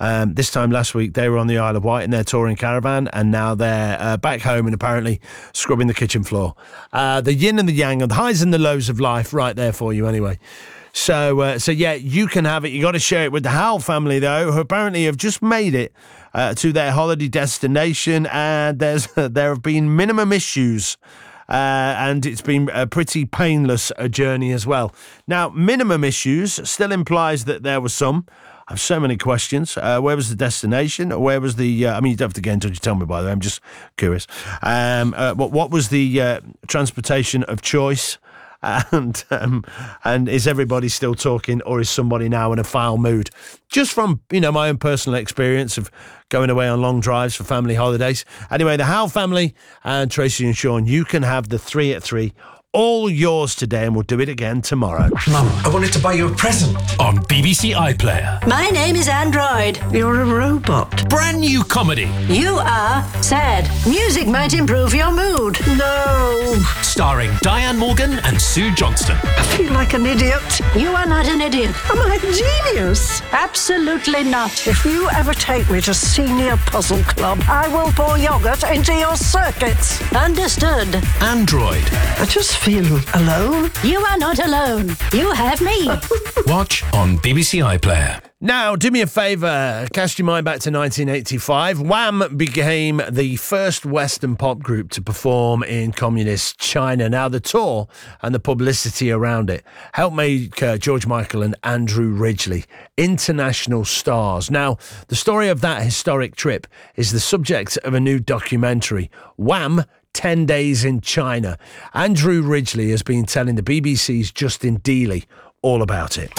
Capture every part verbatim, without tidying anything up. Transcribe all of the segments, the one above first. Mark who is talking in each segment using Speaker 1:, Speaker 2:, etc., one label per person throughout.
Speaker 1: Um, this time last week, they were on the Isle of Wight in their touring caravan, and now they're uh, back home and apparently scrubbing the kitchen floor. Uh, the yin and the yang, and the highs and the lows of life right there for you anyway. So, uh, so yeah, you can have it. You got to share it with the Howell family, though, who apparently have just made it uh, to their holiday destination, and there's there have been minimum issues. Uh, and it's been a pretty painless uh, journey as well. Now, minimum issues still implies that there were some. I have so many questions. Uh, where was the destination? Where was the... Uh, I mean, you don't have to get into it to tell me, by the way. I'm just curious. Um, uh, what, what was the uh, transportation of choice? And um, and is everybody still talking, or is somebody now in a foul mood? Just from, you know, my own personal experience of going away on long drives for family holidays. Anyway, the Howell family and Tracy and Sean, you can have the three at three. All yours today, and we'll do it again tomorrow.
Speaker 2: Mum, I wanted to buy you a present.
Speaker 3: On B B C iPlayer.
Speaker 4: My name is Android.
Speaker 2: You're a robot.
Speaker 3: Brand new comedy.
Speaker 4: You are sad. Music might improve your mood.
Speaker 2: No.
Speaker 3: Starring Diane Morgan and Sue Johnston.
Speaker 2: I feel like an idiot.
Speaker 4: You are not an idiot.
Speaker 2: Am I a genius?
Speaker 4: Absolutely not.
Speaker 2: If you ever take me to Senior Puzzle Club, I will pour yogurt into your circuits.
Speaker 4: Understood.
Speaker 3: Android.
Speaker 2: I just feel alone.
Speaker 4: You are not alone. You have me.
Speaker 3: Watch on B B C iPlayer.
Speaker 1: Now, do me a favour, cast your mind back to nineteen eighty-five. Wham became the first Western pop group to perform in communist China. Now, the tour and the publicity around it helped make uh, George Michael and Andrew Ridgeley international stars. Now, the story of that historic trip is the subject of a new documentary, Wham! ten days in China. Andrew Ridgeley has been telling the B B C's Justin Dealey all about it.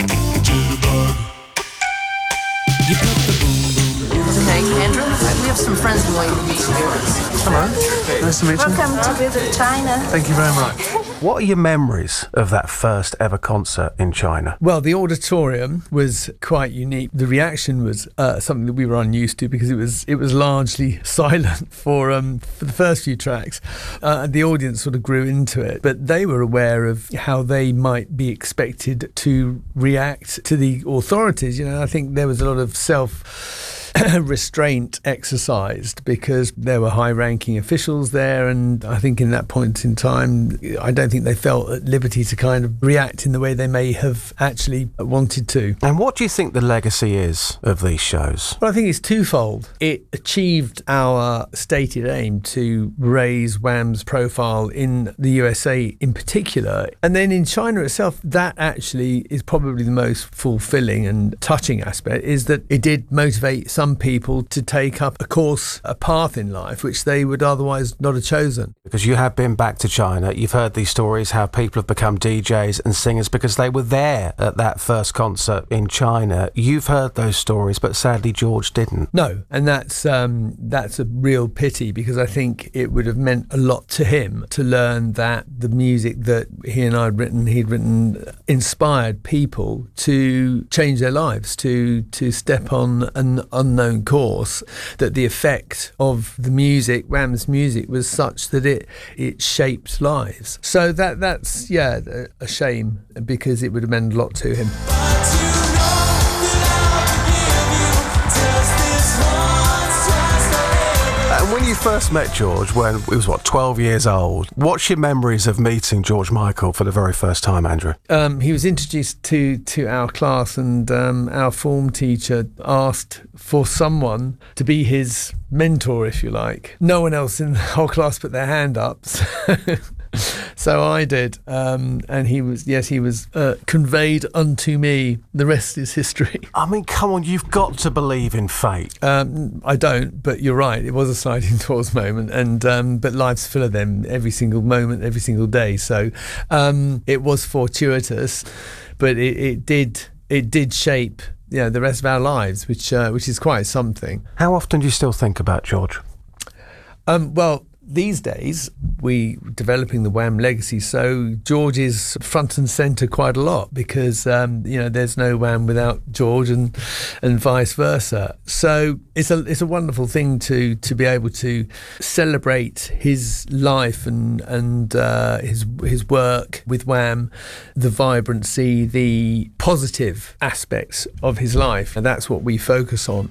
Speaker 5: Hey, Andrew, we have some friends who want you to meet here.
Speaker 6: Hello. Nice to meet you.
Speaker 5: Welcome to visit China.
Speaker 6: Thank you very much. What are your memories of that first ever concert in China?
Speaker 7: Well, the auditorium was quite unique. The reaction was uh, something that we were unused to because it was it was largely silent for um for the first few tracks. Uh, the audience sort of grew into it, but they were aware of how they might be expected to react to the authorities. You know, I think there was a lot of self restraint exercised because there were high-ranking officials there, and I think in that point in time, I don't think they felt at liberty to kind of react in the way they may have actually wanted to.
Speaker 6: And what do you think the legacy is of these shows?
Speaker 7: Well, I think it's twofold. It achieved our stated aim to raise Wham's profile in the U S A in particular, and then in China itself, that actually is probably the most fulfilling and touching aspect, is that it did motivate some Some people to take up a course, a path in life which they would otherwise not have chosen.
Speaker 6: Because you have been back to China, you've heard these stories how people have become D Js and singers because they were there at that first concert in China. You've heard those stories, but sadly George didn't.
Speaker 7: No, and that's um, that's a real pity, because I think it would have meant a lot to him to learn that the music that he and I had written, he'd written, inspired people to change their lives, to to step on an unknown course, that the effect of the music, Wham's music, was such that it it shaped lives. So that that's, yeah, a shame, because it would have meant a lot to him.
Speaker 6: And when you first met George, when he was, what, twelve years old, what's your memories of meeting George Michael for the very first time, Andrew?
Speaker 7: Um, he was introduced to, to our class, and um, our form teacher asked for someone to be his mentor, if you like. No one else in the whole class put their hand up. So So I did, um, and he was, yes, he was uh, conveyed unto me. The rest is history.
Speaker 6: I mean, come on, you've got to believe in fate.
Speaker 7: Um, I don't, but you're right. It was a sliding doors moment, and um, but life's full of them every single moment, every single day. So um, it was fortuitous, but it, it did it did shape, you know, the rest of our lives, which uh, which is quite something.
Speaker 6: How often do you still think about George?
Speaker 7: Um, well. These days, we developing the Wham legacy, so George is front and centre quite a lot, because um, you know, there's no Wham without George, and and vice versa. So it's a it's a wonderful thing to to be able to celebrate his life and and uh, his his work with Wham, the vibrancy, the positive aspects of his life, and that's what we focus on.